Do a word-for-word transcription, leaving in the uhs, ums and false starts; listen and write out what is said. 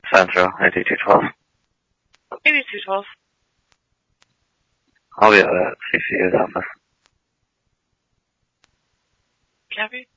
Central, eighty two twelve. eighty two twelve. I'll be at the C C U's office. Copy.